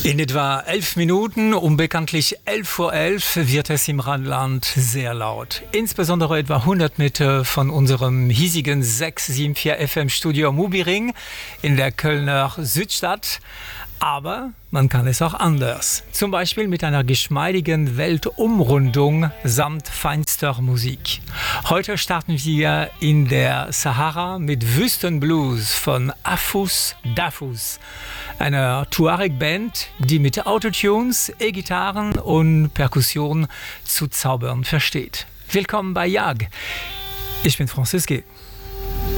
In etwa 11 Minuten, um bekanntlich 11:11 Uhr, wird es im Rheinland sehr laut. Insbesondere etwa 100 Meter von unserem hiesigen 674 FM-Studio Mubiring in der Kölner Südstadt. Aber man kann es auch anders. Zum Beispiel mit einer geschmeidigen Weltumrundung samt feinster Musik. Heute starten wir in der Sahara mit Wüstenblues von Afus Dafus, einer Tuareg-Band, die mit Autotunes, E-Gitarren und Perkussion zu zaubern versteht. Willkommen bei Jag. Ich bin Francis G.